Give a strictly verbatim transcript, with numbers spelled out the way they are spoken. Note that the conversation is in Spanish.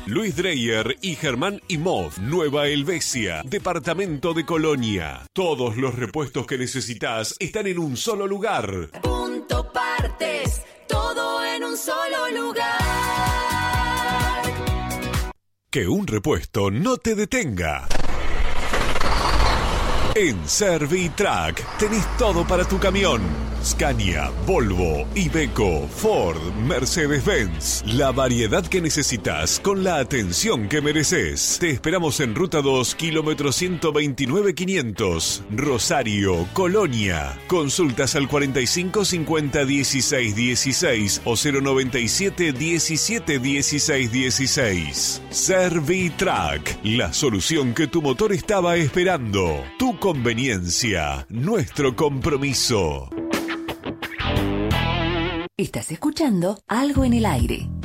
Luis Dreyer y Germán Imhoff. Nueva Helvecia, departamento de Colonia. Todos los repuestos que necesitas están en un solo lugar. Punto Partes, todo en un solo lugar. Que un repuesto no te detenga. En Servitrack tenés todo para tu camión. Scania, Volvo, Iveco, Ford, Mercedes-Benz. La variedad que necesitas con la atención que mereces. Te esperamos en Ruta dos, kilómetro ciento veintinueve quinientos. Rosario, Colonia. Consultas al cuarenta y cinco cincuenta dieciséis dieciséis o cero noventa y siete diecisiete dieciséis dieciséis. Servitrack, la solución que tu motor estaba esperando. Tu conveniencia, nuestro compromiso. Estás escuchando Algo en el Aire.